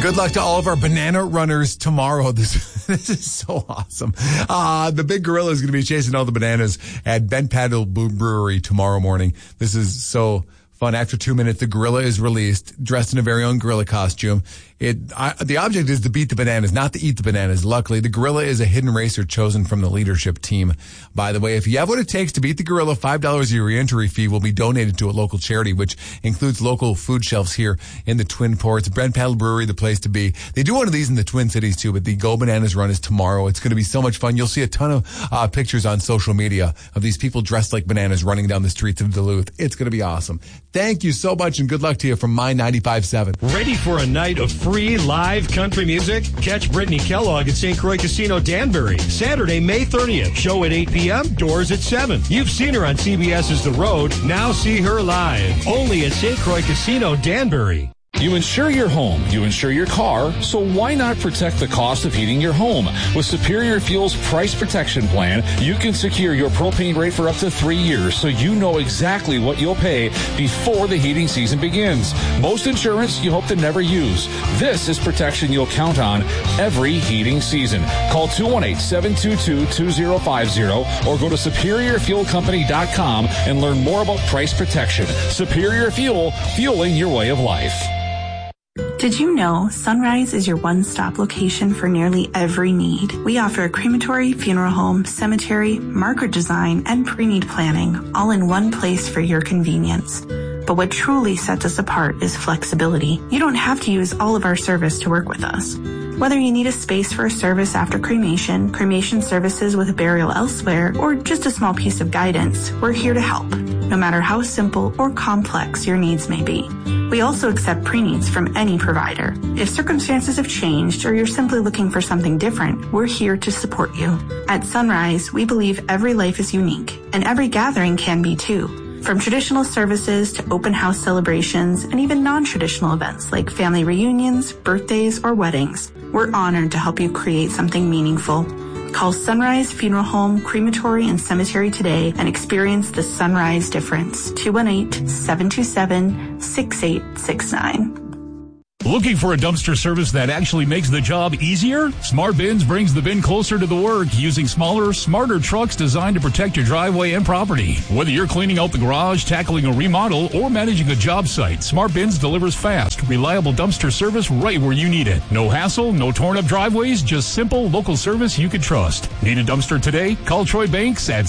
good luck to all of our banana runners tomorrow. This is so awesome. The big gorilla is going to be chasing all the bananas at Bent Paddle Brewery tomorrow morning. This is so fun. After 2 minutes, the gorilla is released, dressed in a very own gorilla costume. The object is to beat the bananas, not to eat the bananas. Luckily, the gorilla is a hidden racer chosen from the leadership team. By the way, if you have what it takes to beat the gorilla, $5 of your entry fee will be donated to a local charity, which includes local food shelves here in the Twin Ports. Bent Paddle Brewery, the place to be. They do one of these in the Twin Cities too, but the Go Bananas run is tomorrow. It's going to be so much fun. You'll see a ton of pictures on social media of these people dressed like bananas running down the streets of Duluth. It's going to be awesome. Thank you so much, and good luck to you from My 95.7. Ready for a night of free live country music? Catch Brittany Kellogg at St. Croix Casino Danbury, Saturday, May 30th. Show at 8 p.m., doors at 7. You've seen her on CBS's The Road. Now see her live. Only at St. Croix Casino Danbury. You insure your home, you insure your car, so why not protect the cost of heating your home? With Superior Fuel's Price Protection Plan, you can secure your propane rate for up to 3 years, so you know exactly what you'll pay before the heating season begins. Most insurance you hope to never use. This is protection you'll count on every heating season. Call 218-722-2050 or go to SuperiorFuelCompany.com and learn more about price protection. Superior Fuel, fueling your way of life. Did you know Sunrise is your one-stop location for nearly every need? We offer a crematory, funeral home, cemetery, marker design, and pre-need planning, all in one place for your convenience. But what truly sets us apart is flexibility. You don't have to use all of our service to work with us. Whether you need a space for a service after cremation, cremation services with a burial elsewhere, or just a small piece of guidance, we're here to help, no matter how simple or complex your needs may be. We also accept pre-needs from any provider. If circumstances have changed or you're simply looking for something different, we're here to support you. At Sunrise, we believe every life is unique, and every gathering can be too. From traditional services to open house celebrations and even non-traditional events like family reunions, birthdays, or weddings, we're honored to help you create something meaningful. Call Sunrise Funeral Home, Crematory, and Cemetery today and experience the Sunrise difference. 218-727-6869. Looking for a dumpster service that actually makes the job easier? Smart Bins brings the bin closer to the work using smaller, smarter trucks designed to protect your driveway and property. Whether you're cleaning out the garage, tackling a remodel, or managing a job site, Smart Bins delivers fast, reliable dumpster service right where you need it. No hassle, no torn up driveways, just simple local service you can trust. Need a dumpster today? Call Troy Banks at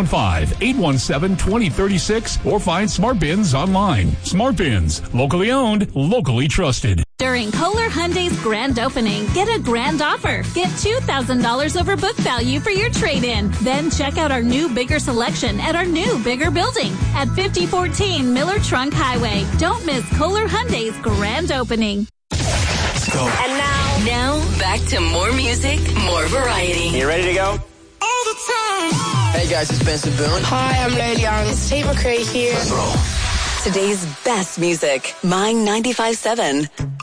715-817-2036 or find Smart Bins online. Smart Bins, locally owned, locally trusted. During Kohler Hyundai's grand opening, get a grand offer. Get $2,000 over book value for your trade-in. Then check out our new, bigger selection at our new, bigger building at 5014 Miller Trunk Highway. Don't miss Kohler Hyundai's grand opening. Let's go. And now back to more music, more variety. You ready to go? All the time. Hey guys, it's Benson Boone. Hi, I'm Lil Young. It's Tate McRae here. Today's best music, My 95.7.